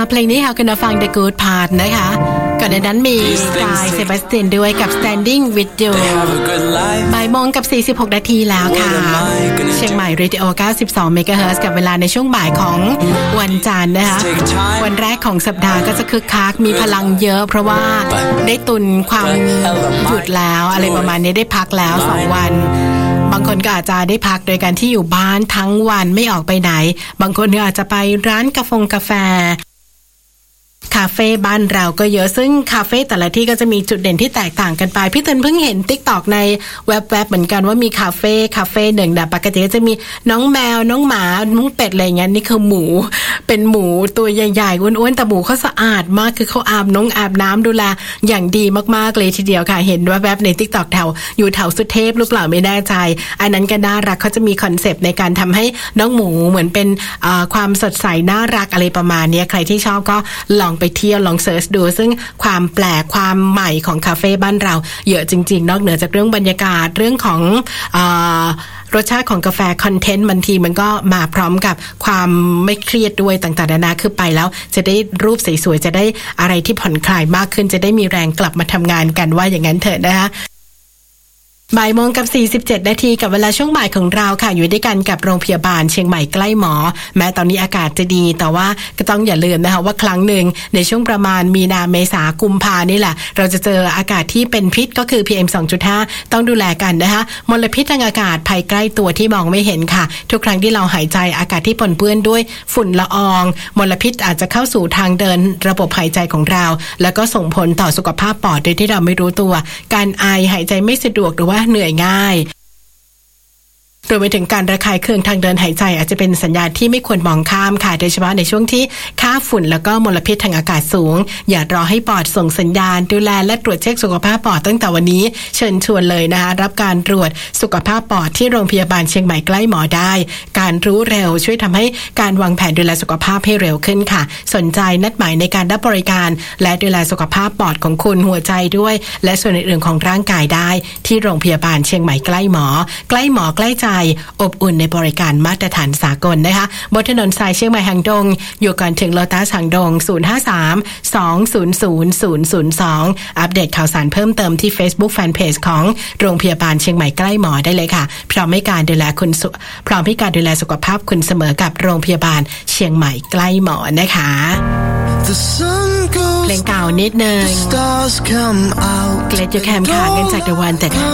เพลงนี้ค่ะคุณฟัง The Good Part นะคะก่อนในนั้นมีสกายเซบาสเตียนด้วยกับ Standing with You บ่ายโมงกับ46นาทีแล้วค่ะเชียงใหม่เรดิโอ92เมกะเฮิรตซ์กับเวลาในช่วงบ่ายของวันจันทร์นะคะวันแรกของสัปดาห์ก็จะคึกคักมีพลังเยอะเพราะว่าได้ตุนความหยุดแล้วอะไรประมาณนี้ได้พักแล้ว2วันบางคนก็อาจจะได้พักโดยการที่อยู่บ้านทั้งวันไม่ออกไปไหนบางคนก็อาจจะไปร้านกาแฟคาเฟ่บ้านเราก็เยอะซึ่งคาเฟ่แต่ละที่ก็จะมีจุดเด่นที่แตกต่างกันไปพี่เตือนเพิ่งเห็น TikTok ในแว็บๆเหมือนกันว่ามีคาเฟ่หนึ่งปกติก็จะมีน้องแมวน้องหมาน้องเป็ดอะไรเงี้ยนี่คือหมูเป็นหมูตัวใหญ่ๆอ้วนๆแต่หมูเขาสะอาดมากคือเขาอาบน้ำดูแลอย่างดีมากๆเลยทีเดียวค่ะเห็นแว็บๆใน TikTok อยู่แถวสุเทพหรือเปล่าไม่แน่ใจอันนั้นก็น่ารักเขาจะมีคอนเซปต์ในการทำให้น้องหมูเหมือนเป็นความสดใสน่ารักอะไรประมาณนี้ใครที่ชอบก็ลองไปเที่ยวลองเสิร์ชดูซึ่งความแปลกความใหม่ของคาเฟ่บ้านเราเยอะจริงๆนอกเหนือจากเรื่องบรรยากาศเรื่องของรสชาติของกาแฟคอนเทนต์บางทีมันก็มาพร้อมกับความไม่เครียดด้วยต่างๆนานาคือไปแล้วจะได้รูปสวยๆจะได้อะไรที่ผ่อนคลายมากขึ้นจะได้มีแรงกลับมาทำงานกันว่าอย่างนั้นเถอะนะคะบ่ายโมงกับ47นาทีกับเวลาช่วงบ่ายของเราค่ะอยู่ด้วยกันกับโรงพยาบาลเชียงใหม่ใกล้หมอแม้ตอนนี้อากาศจะดีแต่ว่าก็ต้องอย่าลืมนะคะว่าครั้งหนึ่งในช่วงประมาณมีนาเมษากุมภานี่แหละเราจะเจออากาศที่เป็นพิษก็คือ PM 2.5 ต้องดูแลกันนะคะมลพิษทางอากาศภัยใกล้ตัวที่มองไม่เห็นค่ะทุกครั้งที่เราหายใจอากาศที่ปนเปื้อนด้วยฝุ่นละอองมลพิษอาจจะเข้าสู่ทางเดินระบบหายใจของเราแล้วก็ส่งผลต่อสุขภาพปอดโดยที่เราไม่รู้ตัวการไอหายใจไม่สะดวกหรือว่าเหนื่อยง่ายรวมไปถึงการระคายเคืองทางเดินหายใจอาจจะเป็นสัญญาณที่ไม่ควรมองข้ามค่ะโดยเฉพาะในช่วงที่ค่าฝุ่นแล้วก็มลพิษทางอากาศสูงอย่ารอให้ปอดส่งสัญญาณดูแลและตรวจเช็คสุขภาพปอดตั้งแต่วันนี้เชิญชวนเลยนะคะรับการตรวจสุขภาพปอดที่โรงพยาบาลเชียงใหม่ใกล้หมอได้การรู้เร็วช่วยทำให้การวางแผนดูแลสุขภาพให้เร็วขึ้นค่ะสนใจนัดหมายในการรับบริการและดูแลสุขภาพปอดของคุณหัวใจด้วยและส่วนอื่นๆของร่างกายได้ที่โรงพยาบาลเชียงใหม่ใกล้หมอใกล้ใจอบอุ่นในบริการมาตรฐานสากลนะคะบนถนนสายเชียงใหม่หางดงอยู่ก่อนถึงโลตัสหางดง053-200-002อัปเดตข่าวสารเพิ่มเติมที่ Facebook Fanpage ของโรงพยาบาลเชียงใหม่ใกล้หมอได้เลยค่ะพร้อมให้การดูแลสุขภาพคุณเสมอกับโรงพยาบาลเชียงใหม่ใกล้หมอนะคะเพลงเก่านิดนึงเกรดยูแคมค่ะเงินจาก The One แต่